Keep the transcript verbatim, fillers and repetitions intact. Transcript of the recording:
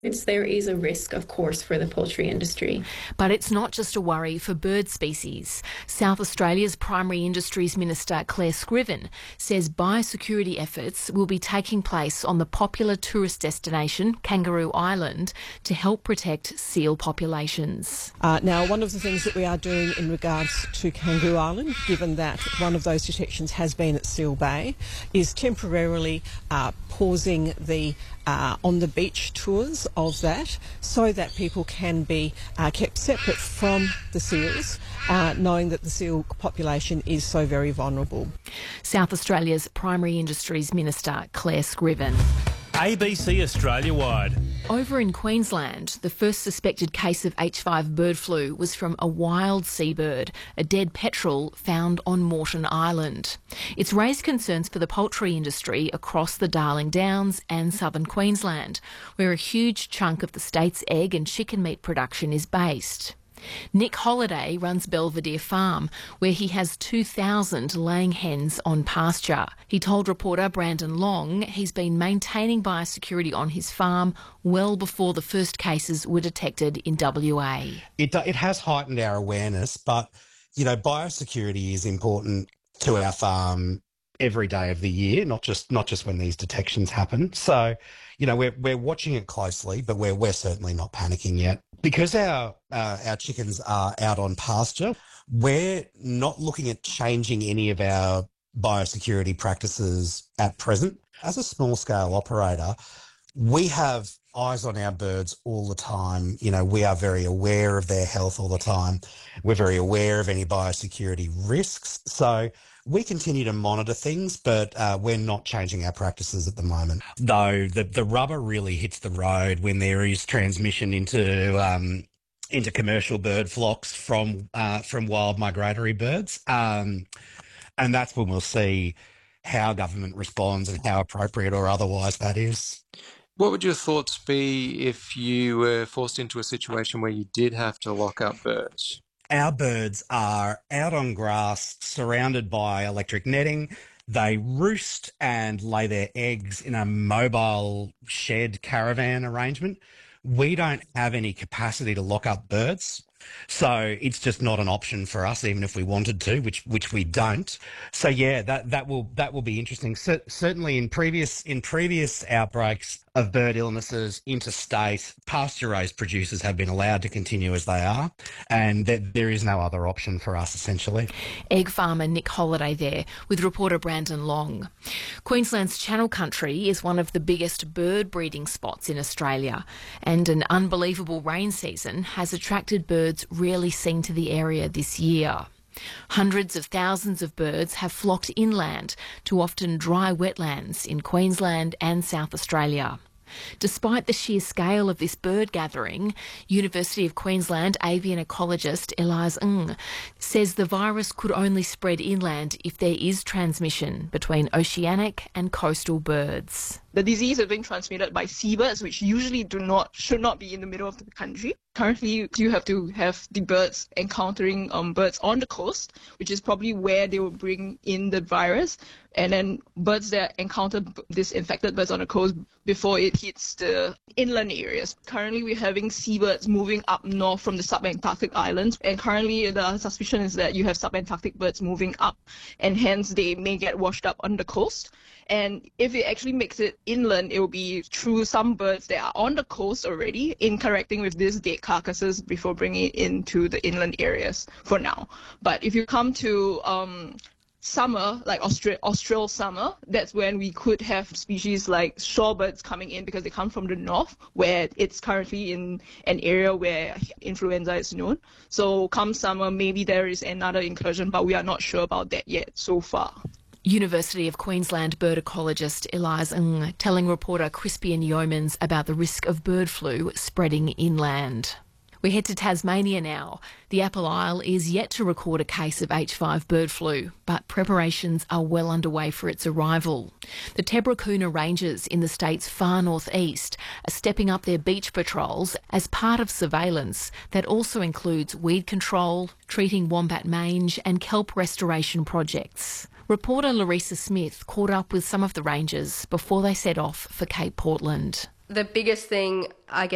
It's, there is a risk, of course, for the poultry industry. But it's not just a worry for bird species. South Australia's Primary Industries Minister Claire Scriven says biosecurity efforts will be taking place on the popular tourist destination Kangaroo Island to help protect seal populations. Uh, now, one of the things that we are doing in regards to Kangaroo Island, given that one of those detections has been at Seal Bay, is temporarily uh, pausing the uh, on-the-beach tours of that so that people can be uh, kept separate from the seals, uh, knowing that the seal population is so very vulnerable. South Australia's Primary Industries Minister Claire Scriven. A B C Australia-wide. Over in Queensland, the first suspected case of H five bird flu was from a wild seabird, a dead petrel found on Moreton Island. It's raised concerns for the poultry industry across the Darling Downs and southern Queensland, where a huge chunk of the state's egg and chicken meat production is based. Nick Holliday runs Belvedere Farm, where he has two thousand laying hens on pasture. He told reporter Brandon Long he's been maintaining biosecurity on his farm well before the first cases were detected in W A. It, it has heightened our awareness, but, you know, biosecurity is important to our farm every day of the year, not just not just when these detections happen. So, you know, we're we're watching it closely, but we're we're certainly not panicking yet. Because our uh, our chickens are out on pasture, we're not looking at changing any of our biosecurity practices at present. As a small-scale operator, we have eyes on our birds all the time. You know, we are very aware of their health all the time. We're very aware of any biosecurity risks. So we continue to monitor things, but uh, we're not changing our practices at the moment. Though the, the rubber really hits the road when there is transmission into um, into commercial bird flocks from uh, from wild migratory birds, um, and that's when we'll see how government responds and how appropriate or otherwise that is. What would your thoughts be if you were forced into a situation where you did have to lock up birds? Our birds are out on grass, surrounded by electric netting. They roost and lay their eggs in a mobile shed caravan arrangement. We don't have any capacity to lock up birds. So it's just not an option for us, even if we wanted to, which which we don't. So yeah, that that will that will be interesting. C- certainly, in previous in previous outbreaks of bird illnesses interstate, pasture-raised producers have been allowed to continue as they are, and there, there is no other option for us, essentially. Egg farmer Nick Holliday there with reporter Brandon Long. Queensland's Channel Country is one of the biggest bird breeding spots in Australia, and an unbelievable rain season has attracted birds rarely seen to the area this year. Hundreds of thousands of birds have flocked inland to often dry wetlands in Queensland and South Australia. Despite the sheer scale of this bird gathering, University of Queensland avian ecologist Elias Ng says the virus could only spread inland if there is transmission between oceanic and coastal birds. The disease is being transmitted by seabirds, which usually do not should not be in the middle of the country. Currently, you have to have the birds encountering um, birds on the coast, which is probably where they will bring in the virus. And then birds that encounter this infected birds on the coast before it hits the inland areas. Currently, we're having seabirds moving up north from the subantarctic islands. And currently, the suspicion is that you have subantarctic birds moving up, and hence they may get washed up on the coast. And if it actually makes it inland, it will be through some birds that are on the coast already, interacting with these dead carcasses before bringing it into the inland areas for now. But if you come to um, summer, like Austra- Austral summer, that's when we could have species like shorebirds coming in because they come from the north, where it's currently in an area where influenza is known. So come summer, maybe there is another incursion, but we are not sure about that yet so far. University of Queensland bird ecologist Elias Ng telling reporter Crispian Yeomans about the risk of bird flu spreading inland. We head to Tasmania now. The Apple Isle is yet to record a case of H five bird flu, but preparations are well underway for its arrival. The Tebrocoona Rangers in the state's far northeast are stepping up their beach patrols as part of surveillance that also includes weed control, treating wombat mange and kelp restoration projects. Reporter Larissa Smith caught up with some of the rangers before they set off for Cape Portland. The biggest thing, I guess,